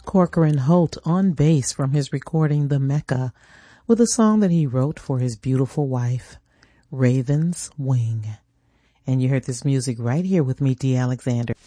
Corcoran Holt on bass from his recording The Mecca with a song that he wrote for his beautiful wife, Raven's Wing. And you heard this music right here with me, Dee Alexander.